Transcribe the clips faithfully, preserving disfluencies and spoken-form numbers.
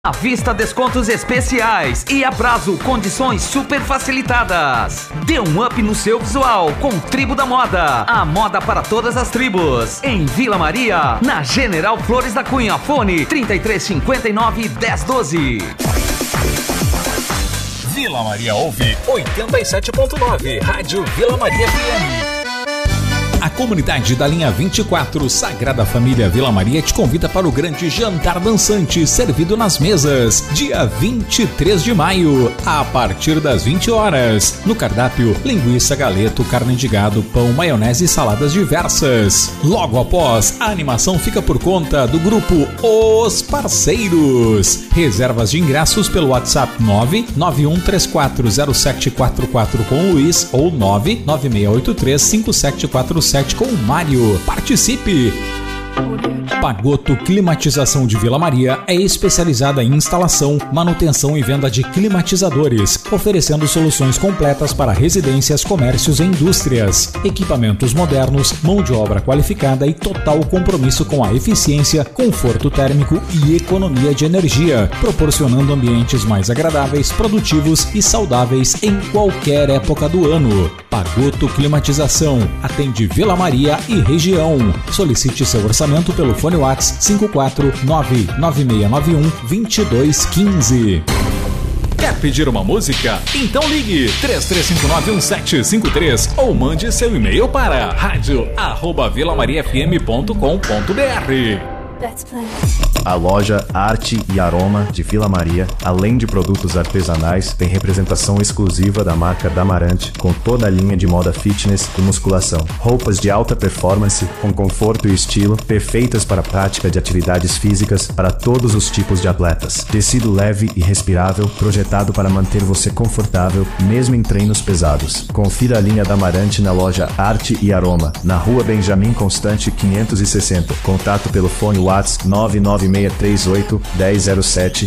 À vista, descontos especiais e a prazo, condições super facilitadas. Dê um up no seu visual com Tribo da Moda. A moda para todas as tribos. Em Vila Maria, na General Flores da Cunha. Fone trinta e três cinquenta e nove, dez doze. Vila Maria ouve oitenta e sete ponto nove. Rádio Vila Maria F M. A comunidade da linha vinte e quatro Sagrada Família Vila Maria te convida para o grande jantar dançante servido nas mesas, dia vinte e três de maio, a partir das vinte horas. No cardápio, linguiça, galeto, carne de gado, pão, maionese e saladas diversas. Logo após, a animação fica por conta do grupo Os Parceiros. Reservas de ingressos pelo WhatsApp nove nove um três quatro zero sete quatro quatro com o Luiz ou nove nove seis oito três cinco sete quatro sete com o Mário. Participe! Pagoto Climatização de Vila Maria é especializada em instalação, manutenção e venda de climatizadores, oferecendo soluções completas para residências, comércios e indústrias. Equipamentos modernos, mão de obra qualificada e total compromisso com a eficiência, conforto térmico e economia de energia, proporcionando ambientes mais agradáveis, produtivos e saudáveis em qualquer época do ano. Pagoto Climatização atende Vila Maria e região. Solicite seu orçamento pelo fone WhatsApp cinco quatro nove nove seis nove um dois dois um cinco. Quer pedir uma música? Então ligue três três cinco nove um sete cinco três ou mande seu e-mail para rádio arroba vila maria f m ponto com ponto b r. A loja Arte e Aroma de Vila Maria, além de produtos artesanais, tem representação exclusiva da marca Damarante, com toda a linha de moda fitness e musculação. Roupas de alta performance, com conforto e estilo, perfeitas para a prática de atividades físicas para todos os tipos de atletas. Tecido leve e respirável, projetado para manter você confortável, mesmo em treinos pesados. Confira a linha Damarante na loja Arte e Aroma, na rua Benjamin Constante quinhentos e sessenta. Contato pelo fone WhatsApp nove nove seis três oito um zero zero sete.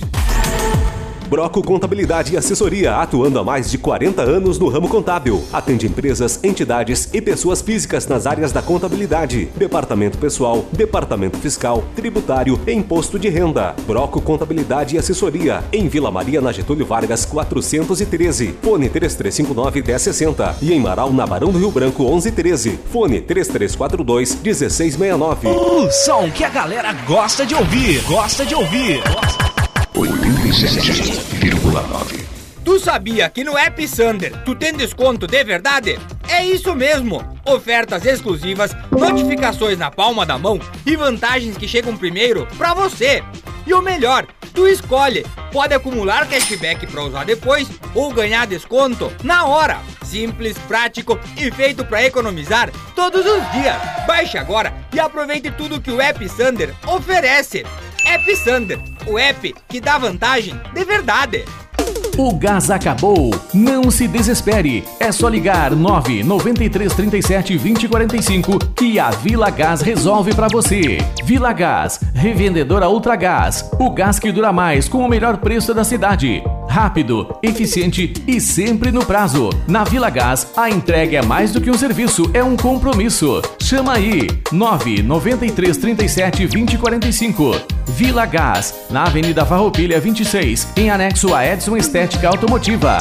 Broco Contabilidade e Assessoria, atuando há mais de quarenta anos no ramo contábil. Atende empresas, entidades e pessoas físicas nas áreas da contabilidade, departamento pessoal, departamento fiscal, tributário e imposto de renda. Broco Contabilidade e Assessoria, em Vila Maria, na Getúlio Vargas quatrocentos e treze. Fone três três cinco nove um zero seis zero e em Marau, na Barão do Rio Branco onze treze. Fone três três quatro dois um seis seis nove. O som que a galera gosta de ouvir, gosta de ouvir. Gosta. oitenta e sete vírgula nove. Tu sabia que no App Sander tu tem desconto de verdade? É isso mesmo! Ofertas exclusivas, notificações na palma da mão e vantagens que chegam primeiro pra você. E o melhor, tu escolhe, pode acumular cashback pra usar depois ou ganhar desconto na hora. Simples, prático e feito pra economizar todos os dias. Baixe agora e aproveite tudo que o App Sander oferece. App Sander, o app que dá vantagem de verdade. O gás acabou? Não se desespere. É só ligar nove nove três três sete dois zero quatro cinco que a Vila Gás resolve pra você. Vila Gás, revendedora Ultragás. O gás que dura mais com o melhor preço da cidade. Rápido, eficiente e sempre no prazo. Na Vila Gás, a entrega é mais do que um serviço, é um compromisso. Chama aí, nove nove três três sete dois zero quatro cinco. Vila Gás, na Avenida Farroupilha vinte e seis, em anexo a Edson Estética Automotiva.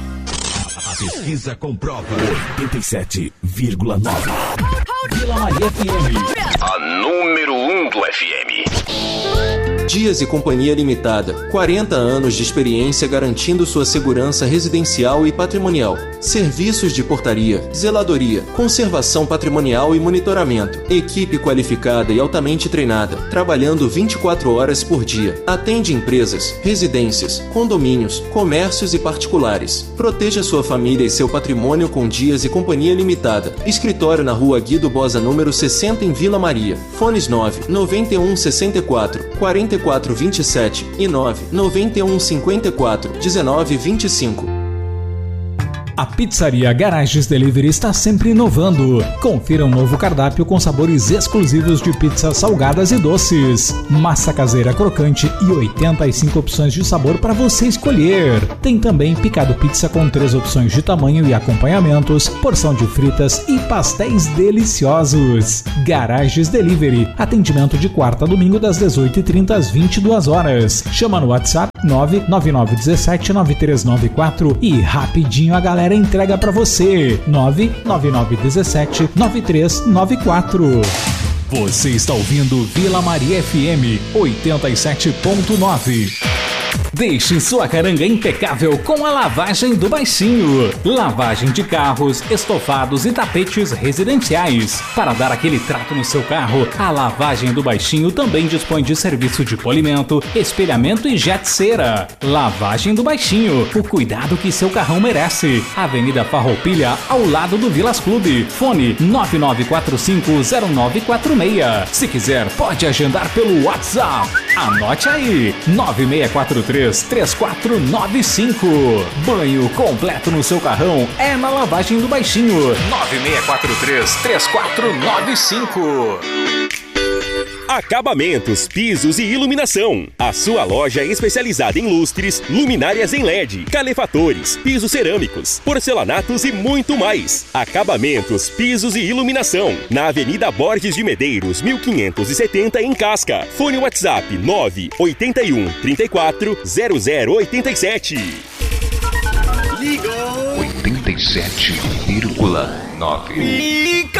A pesquisa comprova oitenta e sete vírgula nove. Vila Maria F M. A número um do F M. Dias e Companhia Limitada, quarenta anos de experiência garantindo sua segurança residencial e patrimonial. Serviços de portaria, zeladoria, conservação patrimonial e monitoramento. Equipe qualificada e altamente treinada, trabalhando vinte e quatro horas por dia. Atende empresas, residências, condomínios, comércios e particulares. Proteja sua família e seu patrimônio com Dias e Companhia Limitada. Escritório na Rua Guido Bosa, número sessenta, em Vila Maria. Fones nove nove um seis quatro quarenta e quatro vinte e sete e nove nove um cinquenta e quatro dezenove vinte e cinco. A pizzaria Garages Delivery está sempre inovando. Confira um novo cardápio com sabores exclusivos de pizzas salgadas e doces. Massa caseira crocante e oitenta e cinco opções de sabor para você escolher. Tem também picado pizza com três opções de tamanho e acompanhamentos, porção de fritas e pastéis deliciosos. Garages Delivery. Atendimento de quarta a domingo das dezoito e trinta às vinte e duas horas. Chama no WhatsApp nove nove nove um sete nove três nove quatro e rapidinho a galera entrega pra você. nove nove nove um sete nove três nove quatro. Você está ouvindo Vila Maria F M oitenta e sete ponto nove. Deixe sua caranga impecável com a lavagem do Baixinho. Lavagem de carros, estofados e tapetes residenciais. Para dar aquele trato no seu carro, a Lavagem do Baixinho também dispõe de serviço de polimento, espelhamento e jet cera. Lavagem do Baixinho, o cuidado que seu carrão merece. Avenida Farroupilha, ao lado do Vilas Clube. Fone nove nove quatro cinco zero nove quatro seis. Se quiser, pode agendar pelo WhatsApp. Anote aí, nove seis quatro três três quatro nove cinco. Banho completo no seu carrão é na Lavagem do Baixinho. nove seis quatro três três quatro nove cinco. Acabamentos, pisos e iluminação. A sua loja é especializada em lustres, luminárias em L E D, calefatores, pisos cerâmicos, porcelanatos e muito mais. Acabamentos, pisos e iluminação. Na Avenida Borges de Medeiros, mil quinhentos e setenta, em Casca. Fone WhatsApp nove oito um, trinta e quatro, zero zero oitenta e sete. Liga oitenta e sete vírgula nove. Liga!